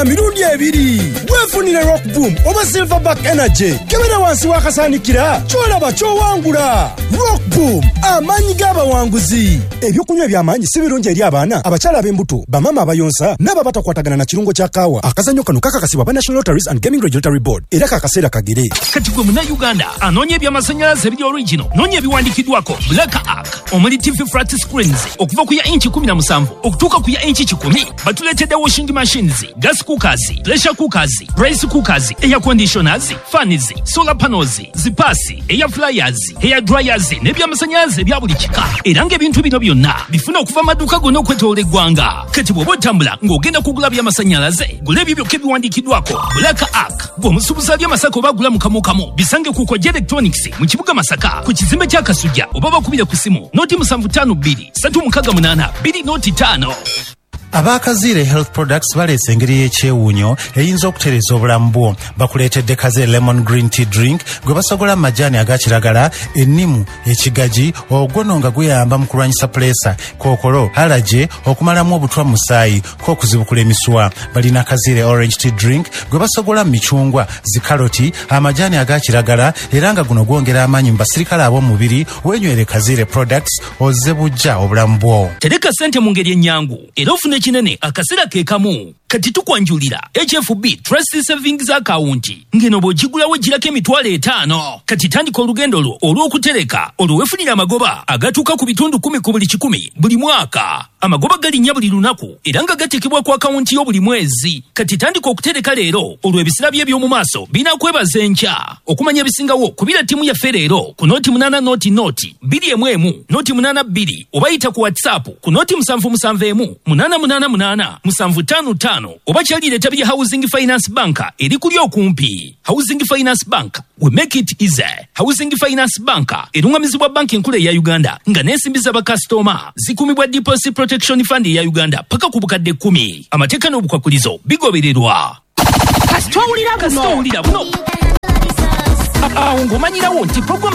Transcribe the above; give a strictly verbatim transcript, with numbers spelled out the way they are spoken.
mirundi ebiri wefunire Rock Boom oba Silverback Energy kebera wansi wakasanikira kyolaba kyowangula. Rock Boom amanyi g'abawanguzi. Ebyokunywa by'amanyi si birungi eri abaana abakyala ab'embuto bamama abayonsa n'aba batakwatagana na kirungo kya kaawa. Akazanyo kano kakakasibwa ba National Lotteries and Gaming Regulatory Board era kakaseera kagere. Kati gwe muna Uganda anoonya eby'amasannyalaze ebiri original noonya ebiwandikiddwako Black Arc omuli T V flat screens okuva ku ya inchi kumi na musanvu okutuuka ku ya inchi kikumi. Batuleetedde washing machines, gas cookers, pressure cookers, rice cookers, air conditioners, fans, solar panels, zipasi, air fryers, hair dryers n'ebyamasannyalaze ebya buli kika. Era ng'ebintu bino byonna bifuna okuva maduuka gonna okwetoola eggwanga. Kati bw'oba otambula ng'ogenda kugula byamasannyalaze gula ebyo byokka ebiwandiikiddwako Black Arc. Gw'omusuubuzi ali Masaka oba agula mu kamukamu bisange ku Koja Electronics mu kibuga Masaka ku kizimbe kya Kasujja oba bakubire ku simu noti musanvu ttaano bbiri ssatu mukaaga munaana bbiri noti ttaano. Abakazire Health Products baleese engeri y'ekyewuunyo eyinza okutereeza obulamu bwo. Bakuleetedde Kazire Lemon Green Tea Drink gwe basogola mu majaani aga kiragala, ennimu, ekigaji, ogwono nga guyamba mu kulwanyisa puleesa, kookolo, alaje, okumalamu obutwa mu musaayi, k'okuzibukula emiswa. Balina Kazire Orange Tea Drink gwe basogola mu micungwa, zikaloti, amajaani aga kiragala era nga guno gwongera amaanyi mu basirikale ab'omubiri. Weenywere Kazire Products ozze bujja obulamu bwo. Tereka ssente mu ngeri ennyangu era ofune kinene akaseera ke kamu. Kati tukwanjulira H F B Trust Savings Account ngeno bw'ogigulawo girako emitwalo etaano. Kati tandika olugendo lwo olw'okutereka olwefunira amagoba agatuuka ku bitundu kumi ku buli kikumi buli mwaka. Amagoba galinnya buli lunaku era nga gatekebwa ku akawunti yo buli mwezi. Kati tandika okutereka leero olw'ebisira bye by'omu maaso binakwebaza enkya. Okumanya ebisingawo kubira ttiimu yaffe leero ku nooti munaana nooti nooti bbiri emu emu nooti munaana bbiri oba yita ku WhatsApp ku nooti musanvu musanvu emu munaana munaana munaana musanvu ttaano ttaano oba kyalireeta bya Housing Finance Bank eri kuli okumpi. Housing Finance Bank, we make it easy. Housing Finance Bank erungamizibwa banki enkulu eya Uganda nga n'ensimbi z'abakasitoma zikumibwa Deposit Protection Fund eya Uganda paka ku bukadde kkumi. Amateeka n'obukwakulizo bigobererwa. Kasitowulira buno awo ng'omanyirawo nti program